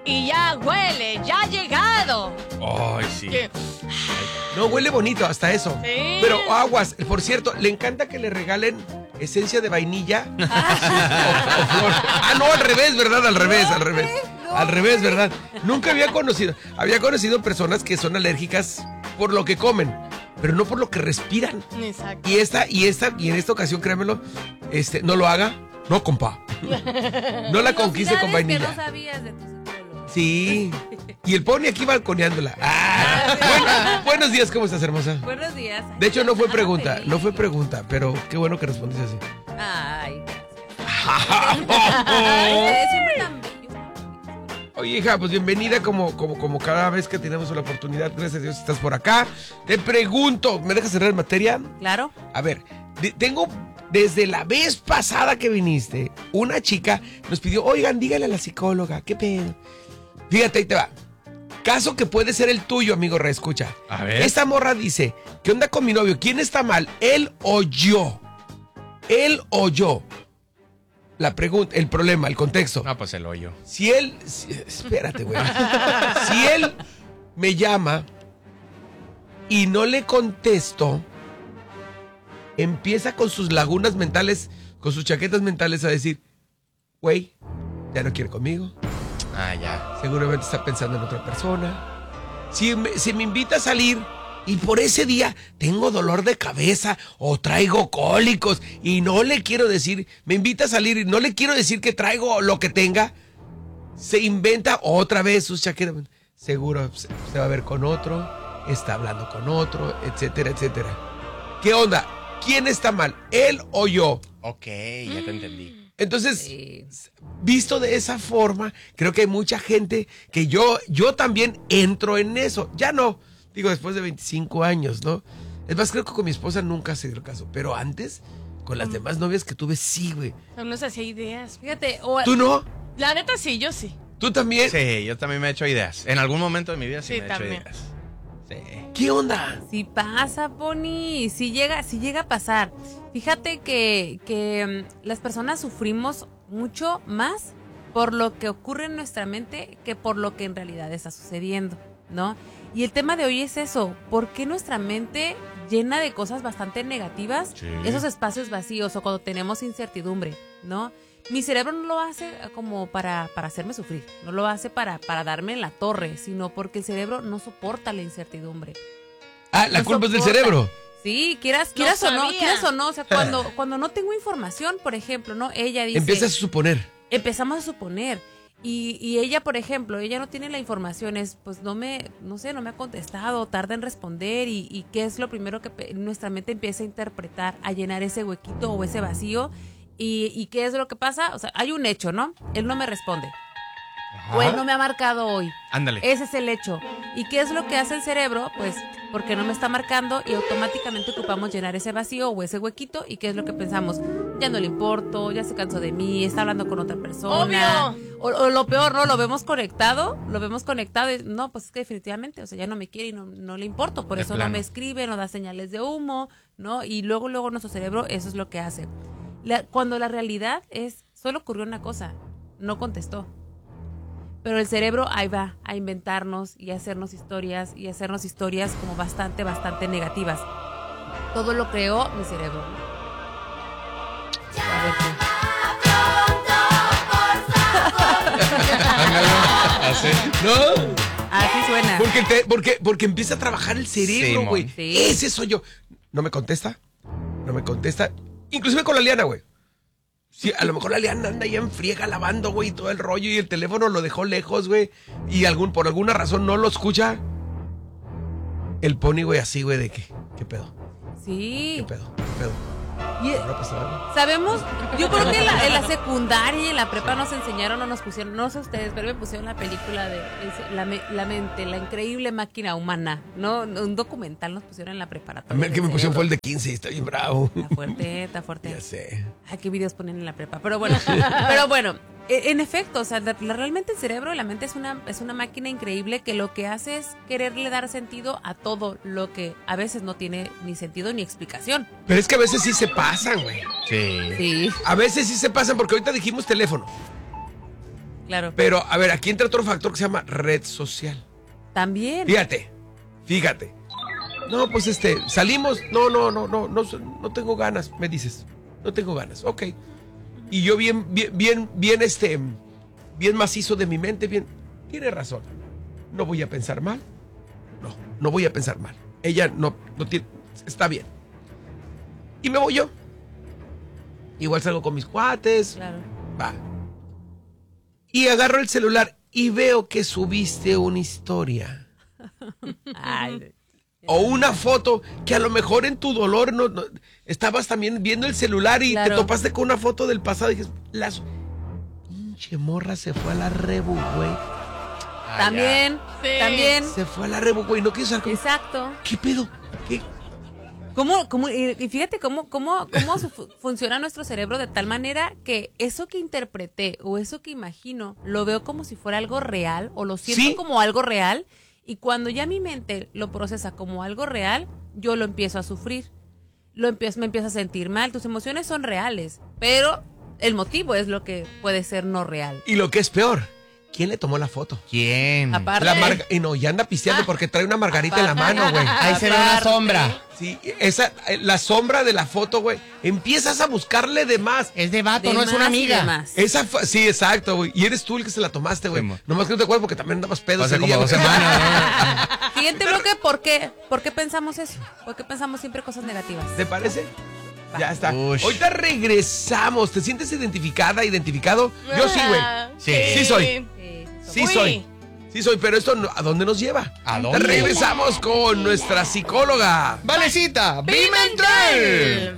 Y ya huele, ya ha llegado. Ay, sí. Que- No, huele bonito, hasta eso. Sí. Pero aguas, por cierto, le encanta que le regalen esencia de vainilla. o flor. Ah, no, al revés, ¿verdad? Al revés. Al revés, ¿verdad? Nunca había conocido personas que son alérgicas por lo que comen, pero no por lo que respiran. Exacto. Y en esta ocasión, créemelo, no lo haga. No, compa. No la conquiste con vainilla. Que no sabías de tu psicólogo. Sí. Y el pony aquí balconeándola. Buenos días, ¿cómo estás, hermosa? Buenos días. De hecho, no fue pregunta, Feliz. pero qué bueno que respondiste así. Ay, gracias. Siempre tan bello. Oye, hija, pues bienvenida como cada vez que tenemos la oportunidad. Gracias a Dios estás por acá. Te pregunto, ¿me dejas cerrar en materia? Claro. A ver, tengo desde la vez pasada que viniste, una chica nos pidió, oigan, dígale a la psicóloga, ¿qué pedo? Fíjate, ahí te va. Caso que puede ser el tuyo, amigo, reescucha. A ver. Esta morra dice, ¿qué onda con mi novio? ¿Quién está mal? ¿Él o yo? ¿Él o yo? La pregunta, el problema, el contexto. Ah, pues el hoyo. Espérate, güey. Si él me llama y no le contesto, empieza con sus lagunas mentales, con sus chaquetas mentales a decir, güey, ya no quiere conmigo. Ah, ya. Seguramente está pensando en otra persona. Si me invita a salir y por ese día tengo dolor de cabeza o traigo cólicos y no le quiero decir, me invita a salir y no le quiero decir que traigo lo que tenga, se inventa otra vez sus chaquetas. Seguro se va a ver con otro, está hablando con otro, etcétera, etcétera. ¿Qué onda? ¿Quién está mal? ¿Él o yo? Ok, ya te entendí. Entonces, Sí. visto de esa forma, creo que hay mucha gente que yo también entro en eso. Ya no, digo, después de 25 años, ¿no? Es más, creo que con mi esposa nunca se dio el caso. Pero antes, con las demás novias que tuve, sí, güey. No nos hacía ideas. Fíjate, ¿Tú no? La neta sí, yo sí. ¿Tú también? Sí, yo también me he hecho ideas. En algún momento de mi vida sí, Sí, me he hecho también. ideas. Sí. ¿Qué onda? si pasa, Pony, si llega a pasar. Fíjate que las personas sufrimos mucho más por lo que ocurre en nuestra mente que por lo que en realidad está sucediendo, ¿no? Y el tema de hoy es eso, ¿por qué nuestra mente llena de cosas bastante negativas, Sí. esos espacios vacíos o cuando tenemos incertidumbre, ¿no? Mi cerebro no lo hace como para hacerme sufrir, no lo hace para darme en la torre, sino porque el cerebro no soporta la incertidumbre. Ah, la No culpa es del soporta. cerebro. Sí, quieras No sabía. o no, o sea, cuando no tengo información, por ejemplo, ¿no? Ella dice... Empiezas a suponer. Empezamos a suponer. Y ella, por ejemplo, ella no tiene la información, pues no me ha contestado, tarda en responder y qué es lo primero que nuestra mente empieza a interpretar, a llenar ese huequito o ese vacío. ¿Y qué es lo que pasa? O sea, hay un hecho, ¿no? Él no me responde. O él no me ha marcado hoy. Ándale. Ese es el hecho. ¿Y qué es lo que hace el cerebro? Pues porque no me está marcando y automáticamente ocupamos llenar ese vacío o ese huequito. ¿Y qué es lo que pensamos? Ya no le importo, ya se cansó de mí, está hablando con otra persona. Obvio. O lo peor, ¿no? Lo vemos conectado y no, pues es que definitivamente, o sea, ya no me quiere y no le importo. Por De eso no plano. me escribe, no da señales de humo, ¿no? Y luego nuestro cerebro eso es lo que hace. Cuando la realidad es, solo ocurrió una cosa, no contestó. Pero el cerebro ahí va a inventarnos y a hacernos historias como bastante negativas. Todo lo creó mi cerebro. A ver qué. Así. ¿No? Así suena. Porque empieza a trabajar el cerebro, Sí, güey. mon. Sí. Ese soy yo. No me contesta. Inclusive con la Liana, güey. Sí, a lo mejor la Liana anda ahí en friega lavando, güey, todo el rollo y el teléfono lo dejó lejos, güey. Y por alguna razón no lo escucha. El Pony, güey, así, güey, de ¿qué pedo? Sí. ¿Qué pedo? ¿Qué pedo? Y, ¿Habrá pasado algo? sabemos, yo creo que en la secundaria y en la prepa nos enseñaron o nos pusieron, no sé ustedes, pero me pusieron la película de la mente, la increíble máquina humana, ¿no? Un documental nos pusieron en la A preparatoria. mí el que me del pusieron cerebro. fue el de 15 y está bien bravo. Está fuerte. Ya sé. Ay, qué videos ponen en la prepa. Pero bueno, en efecto, o sea, realmente el cerebro y la mente es una máquina increíble que lo que hace es quererle dar sentido a todo lo que a veces no tiene ni sentido ni explicación. Pero es que a veces sí se pasan, güey. Sí. Sí. A veces sí se pasan porque ahorita dijimos teléfono. Claro. Pero, a ver, aquí entra otro factor que se llama red social. También. Fíjate. No, pues salimos. No tengo ganas, me dices. No tengo ganas, ok. Y yo bien macizo de mi mente, tiene razón. No voy a pensar mal. No voy a pensar mal. Ella no tiene, está bien. Y me voy yo. Igual salgo con mis cuates. Claro. Va. Y agarro el celular y veo que subiste una historia. Ay, O una foto que a lo mejor en tu dolor no estabas también viendo el celular y Claro. te topaste con una foto del pasado y dices, pinche morra se fue a la rebu, güey. también, Sí. también. Se fue a la rebu, güey. No quiero saber Exacto. ¿Qué pedo? ¿Qué? Y fíjate cómo funciona nuestro cerebro de tal manera que eso que interpreté o eso que imagino lo veo como si fuera algo real o lo siento Sí. como algo real, y cuando ya mi mente lo procesa como algo real, yo lo empiezo a sufrir, me empiezo a sentir mal. Tus emociones son reales, pero el motivo es lo que puede ser no real. Y lo que es peor, ¿quién le tomó la foto? ¿Quién? Aparte, Y anda pisteando porque trae una margarita en la mano, güey. Ahí se ve una sombra. Sí, la sombra de la foto, güey. Empiezas a buscarle de más. Es de vato, de no es una más y de amiga. más. Sí, exacto, güey. Y eres tú el que se la tomaste, güey. Sí, mo. Nomás que no te acuerdas porque también andabas pedo Hace ese como día, 2 güey. semanas. Siguiente bloque, ¿por qué pensamos eso? ¿Por qué pensamos siempre cosas negativas? ¿Te parece? Ya está. Ush. Ahorita regresamos. ¿Te sientes identificada, identificado? Yo sí, güey. Sí. Sí soy. Sí Muy. soy. Sí soy, pero esto ¿a dónde nos lleva? ¿A dónde? Regresamos con nuestra psicóloga. Valecita, Pimentel.